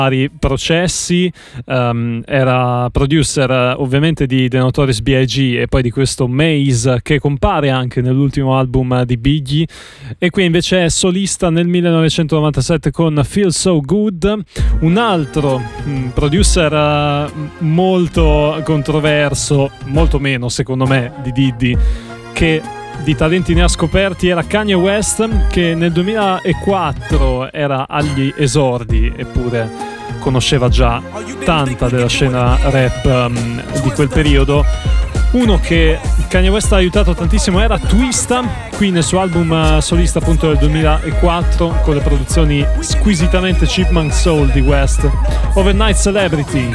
vari processi, era producer ovviamente di The Notorious B.I.G. e poi di questo Maze, che compare anche nell'ultimo album di Biggie, e qui invece è solista nel 1997 con Feel So Good, un altro producer molto controverso, molto meno secondo me di Diddy, che di talenti ne ha scoperti, era Kanye West, che nel 2004 era agli esordi, eppure conosceva già tanta della scena rap di quel periodo. Uno che Kanye West ha aiutato tantissimo era Twista, qui nel suo album solista appunto del 2004, con le produzioni squisitamente Chipmunk Soul di West. Overnight Celebrity.